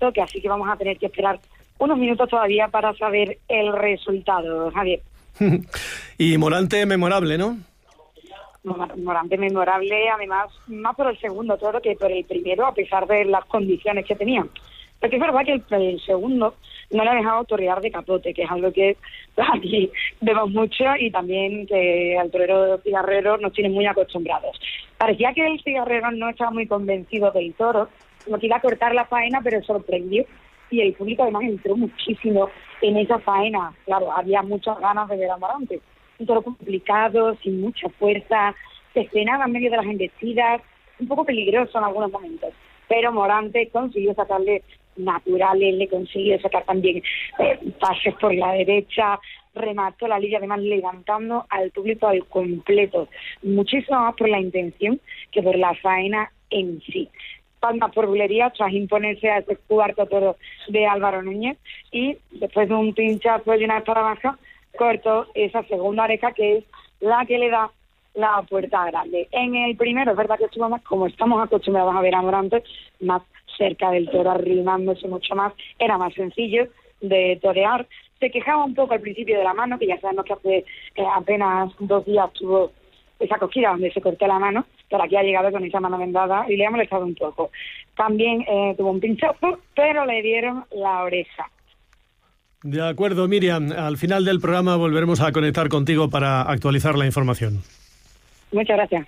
toque, así que vamos a tener que esperar unos minutos todavía para saber el resultado, Javier. Y Morante memorable, ¿no? Morante memorable, además, más por el segundo toro que por el primero, a pesar de las condiciones que tenía. Porque es verdad que el segundo no le ha dejado torear de capote, que es algo que aquí vemos mucho, y también que al torero cigarrero nos tiene muy acostumbrados. Parecía que el cigarrero no estaba muy convencido del toro, no quería cortar la faena, pero sorprendió. Y el público además entró muchísimo en esa faena. Claro, había muchas ganas de ver a Morante. Un toro complicado, sin mucha fuerza, se frenaba en medio de las embestidas, un poco peligroso en algunos momentos. Pero Morante consiguió sacarle naturales, le consiguió sacar también pases por la derecha, remató la lidia, además levantando al público al completo. Muchísimo más por la intención que por la faena en sí. Palmas por bulería tras imponerse a ese cuarto toro de Álvaro Núñez, y después de un pinchazo y una espada baja, cortó esa segunda oreja que es la que le da la puerta grande. En el primero es verdad que estuvo más, como estamos acostumbrados a ver a Morante, más cerca del toro, arrimándose mucho más, era más sencillo de torear. Se quejaba un poco al principio de la mano, que ya sabemos que hace apenas 2 días tuvo esa cosquilla donde se cortó la mano, pero aquí ha llegado con esa mano vendada y le ha molestado un poco. También tuvo un pinchazo, pero le dieron la oreja. De acuerdo, Miriam. Al final del programa volveremos a conectar contigo para actualizar la información. Muchas gracias.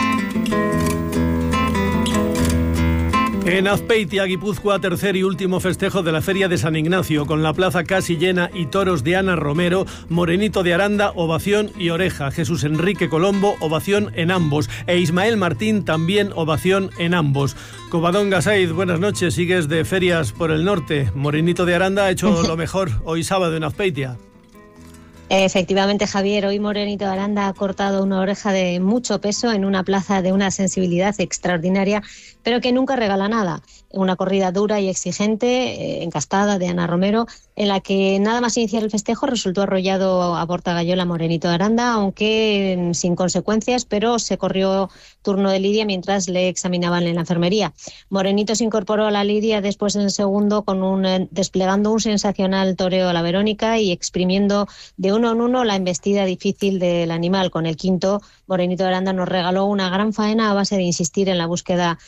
En Azpeitia, Guipúzcoa, tercer y último festejo de la Feria de San Ignacio, con la plaza casi llena y toros de Ana Romero, Morenito de Aranda, ovación y oreja, Jesús Enrique Colombo, ovación en ambos, e Ismael Martín, también ovación en ambos. Covadonga Said, buenas noches, sigues de ferias por el norte. Morenito de Aranda ha hecho lo mejor hoy sábado en Azpeitia. Efectivamente, Javier, hoy Morenito de Aranda ha cortado una oreja de mucho peso en una plaza de una sensibilidad extraordinaria, pero que nunca regala nada. Una corrida dura y exigente, encastada, de Ana Romero, en la que nada más iniciar el festejo resultó arrollado a Portagayola Morenito de Aranda, aunque sin consecuencias, pero se corrió turno de lidia mientras le examinaban en la enfermería. Morenito se incorporó a la lidia después en el segundo desplegando un sensacional toreo a la Verónica y exprimiendo de uno en uno la embestida difícil del animal. Con el quinto, Morenito de Aranda nos regaló una gran faena a base de insistir en la búsqueda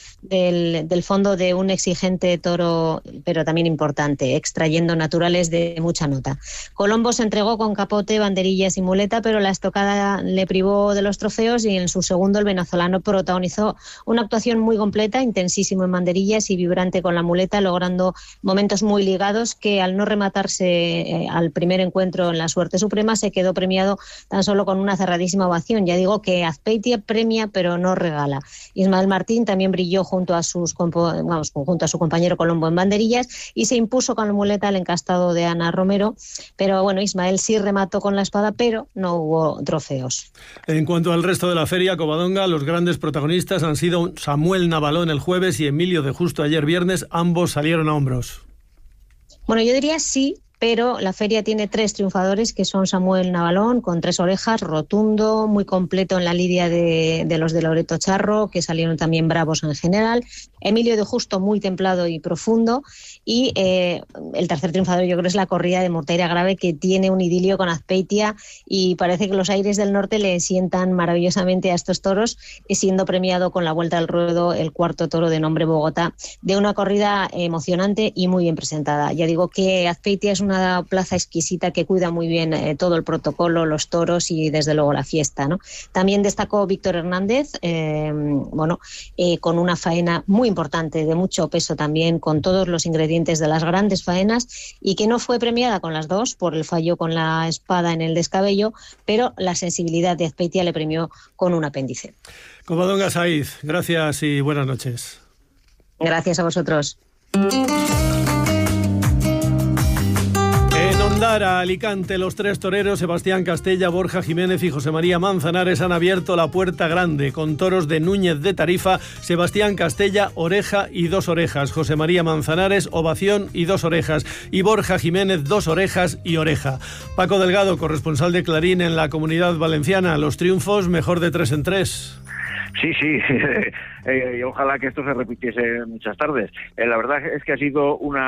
del fondo de un exigente toro, pero también importante, extrayendo naturales de mucha nota. Colombo se entregó con capote, banderillas y muleta, pero la estocada le privó de los trofeos, y en su segundo el venezolano protagonizó una actuación muy completa, intensísimo en banderillas y vibrante con la muleta, logrando momentos muy ligados que, al no rematarse al primer encuentro en la suerte suprema, se quedó premiado tan solo con una cerradísima ovación. Ya digo que Azpeitia premia pero no regala. Ismael Martín también brilló junto a su compañero Colombo en banderillas y se impuso con la muleta al encastado de Ana Romero, pero bueno, Ismael sí remató con la espada, pero no hubo trofeos. En cuanto al resto de la feria, Covadonga, los grandes protagonistas han sido Samuel Navalón el jueves y Emilio de Justo ayer viernes. Ambos salieron a hombros. Bueno, yo diría sí, pero la feria tiene 3 triunfadores, que son Samuel Navalón, con 3 orejas, rotundo, muy completo en la lidia de los de Loreto Charro, que salieron también bravos en general. Emilio de Justo, muy templado y profundo. Y el tercer triunfador, yo creo, es la corrida de Morteira Grave, que tiene un idilio con Azpeitia, y parece que los aires del norte le sientan maravillosamente a estos toros, y siendo premiado con la vuelta al ruedo el cuarto toro de nombre Bogotá, de una corrida emocionante y muy bien presentada. Ya digo que Azpeitia es una plaza exquisita que cuida muy bien todo el protocolo, los toros y desde luego la fiesta, ¿no? También destacó Víctor Hernández, con una faena muy importante, de mucho peso también, con todos los ingredientes de las grandes faenas, y que no fue premiada con las 2 por el fallo con la espada en el descabello, pero la sensibilidad de Azpeitia le premió con un apéndice. Covadonga Said, gracias y buenas noches. Gracias a vosotros. Ondara, Alicante, los 3 toreros, Sebastián Castella, Borja Jiménez y José María Manzanares, han abierto la puerta grande con toros de Núñez de Tarifa. Sebastián Castella, oreja y 2 orejas. José María Manzanares, ovación y 2 orejas. Y Borja Jiménez, 2 orejas y oreja. Paco Delgado, corresponsal de Clarín en la Comunidad Valenciana. Los triunfos mejor de 3 en 3. Sí, y ojalá que esto se repitiese muchas tardes. La verdad es que ha sido una